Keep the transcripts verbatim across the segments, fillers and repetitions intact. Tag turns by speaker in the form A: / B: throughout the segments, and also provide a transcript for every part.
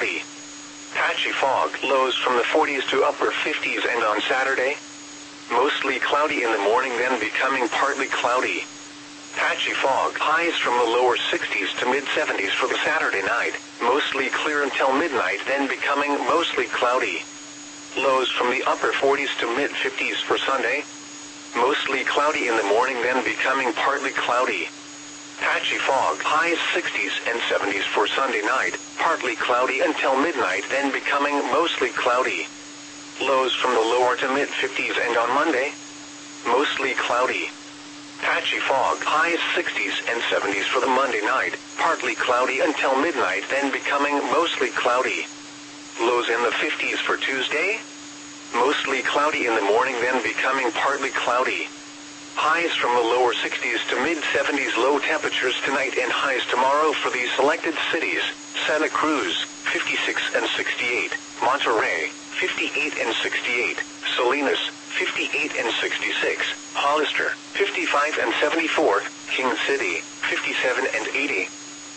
A: cloudy. Patchy fog, lows from the forties to upper fifties, and on Saturday, mostly cloudy in the morning, then becoming partly cloudy. Patchy fog, highs from the lower sixties to mid seventies for the Saturday night, mostly clear until midnight, then becoming mostly cloudy. Lows from the upper forties to mid fifties for Sunday, mostly cloudy in the morning, then becoming partly cloudy. Patchy fog, highs sixties and seventies for Sunday night, partly cloudy until midnight, then becoming mostly cloudy. Lows from the lower to mid fifties, and on Monday, mostly cloudy. Patchy fog, highs sixties and seventies for the Monday night, partly cloudy until midnight, then becoming mostly cloudy. Lows in the fifties for Tuesday, mostly cloudy in the morning, then becoming partly cloudy. Highs from the lower sixties to mid seventies, low temperatures tonight and highs tomorrow for these selected cities: Santa Cruz, fifty-six and sixty-eight, Monterey, fifty-eight and sixty-eight, Salinas, fifty-eight and sixty-six, Hollister, fifty-five and seventy-four, King City, fifty-seven and eighty.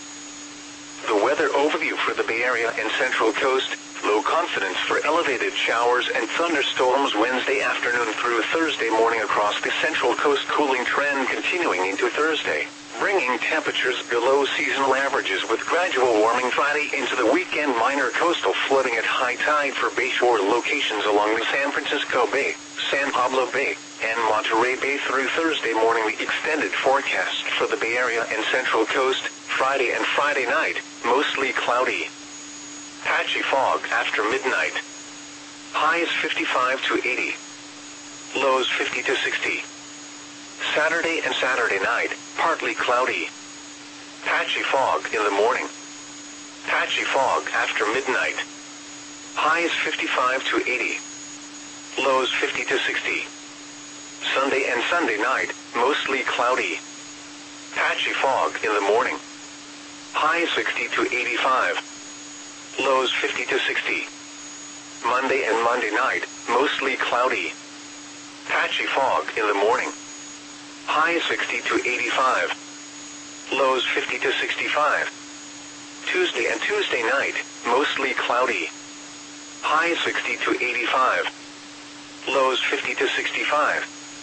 A: The weather overview for the Bay Area and Central Coast: low confidence for elevated showers and thunderstorms Wednesday afternoon through Thursday morning across the Central Coast. Cooling trend continuing into Thursday, bringing temperatures below seasonal averages, with gradual warming Friday into the weekend. Minor coastal flooding at high tide for bayshore locations along the San Francisco Bay, San Pablo Bay, and Monterey Bay through Thursday morning. The extended forecast for the Bay Area and Central Coast: Friday and Friday night, mostly cloudy. Patchy fog after midnight. Highs fifty-five to eighty. Lows fifty to sixty. Saturday and Saturday night, partly cloudy. Patchy fog in the morning. Patchy fog after midnight. Highs fifty-five to eighty. Lows fifty to sixty. Sunday and Sunday night, mostly cloudy. Patchy fog in the morning. Highs sixty to eighty-five. Lows fifty to sixty. Monday and Monday night, mostly cloudy. Patchy fog in the morning. Highs sixty to eighty-five. Lows fifty to sixty-five. Tuesday and Tuesday night, mostly cloudy. Highs sixty to eighty-five. Lows fifty to sixty-five.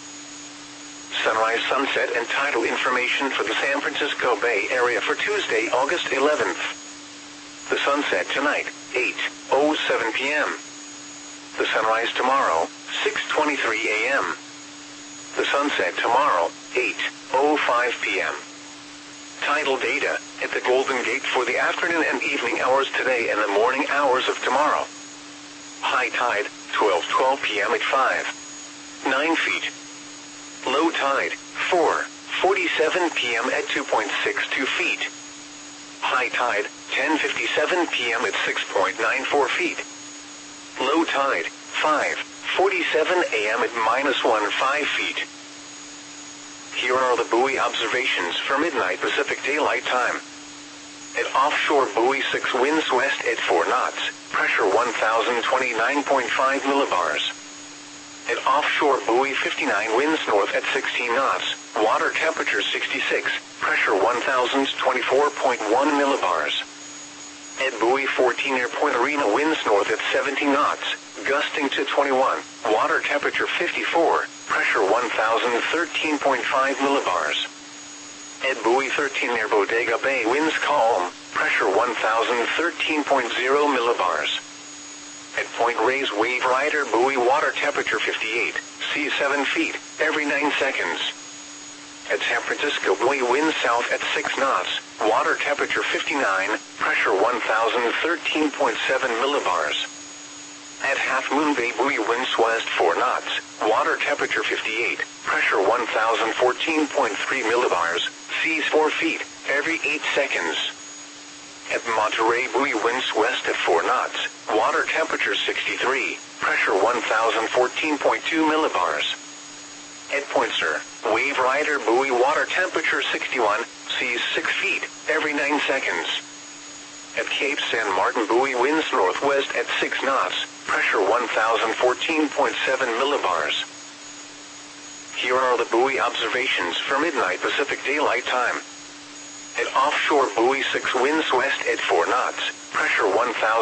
A: Sunrise, sunset, and tidal information for the San Francisco Bay Area for Tuesday, August eleventh. The sunset tonight, eight oh seven p m The sunrise tomorrow, six twenty-three a m The sunset tomorrow, eight oh five p m Tidal data at the Golden Gate for the afternoon and evening hours today and the morning hours of tomorrow. High tide, twelve twelve p m at five nine feet. Low tide, four forty-seven p m at two point six two feet. High tide, ten fifty-seven p m at six point nine four feet. Low tide, five forty-seven a m at minus fifteen feet. Here are the buoy observations for midnight Pacific Daylight Time. At offshore buoy six, winds west at four knots, pressure one thousand twenty-nine point five millibars. At offshore buoy fifty-nine, winds north at sixteen knots, water temperature sixty-six, pressure one thousand twenty-four point one millibars. At buoy fourteen, near Point Arena, winds north at seventeen knots, gusting to twenty-one, water temperature fifty-four, pressure one thousand thirteen point five millibars. At buoy thirteen, near Bodega Bay, winds calm, pressure one thousand thirteen point zero millibars. At Point Reyes Wave Rider buoy, water temperature fifty-eight, sea seven feet, every nine seconds. At San Francisco buoy, wind south at six knots, water temperature fifty-nine, pressure one thousand thirteen point seven millibars. At Half Moon Bay buoy, winds west four knots, water temperature fifty-eight, pressure one thousand fourteen point three millibars, seas four feet, every eight seconds. At Monterey buoy, winds west at four knots, water temperature sixty-three, pressure one thousand fourteen point two millibars. At Point Sur, Wave Rider buoy, water temperature sixty-one, seas six feet, every nine seconds. At Cape San Martin buoy, winds northwest at six knots, pressure one thousand fourteen point seven millibars. Here are the buoy observations for midnight Pacific Daylight Time. At offshore buoy six, winds west at four knots, pressure one thousand